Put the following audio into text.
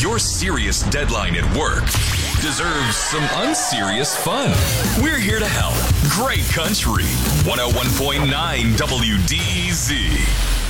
Your serious deadline at work deserves some unserious fun. We're here to help. Great Country 101.9 WDEZ.